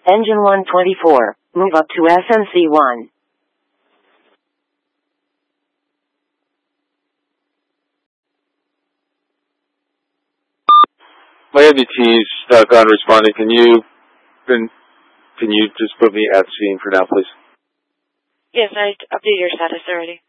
Engine 124, move up to SMC 1. My MDT is stuck on responding. Can you just put me at scene for now, please? Yes, I updated your status already.